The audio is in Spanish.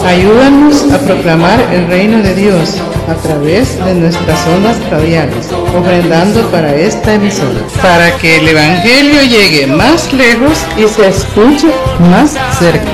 Ayúdanos a proclamar el reino de Dios a través de nuestras ondas radiales, ofrendando para esta emisora, para que el Evangelio llegue más lejos y se escuche más cerca.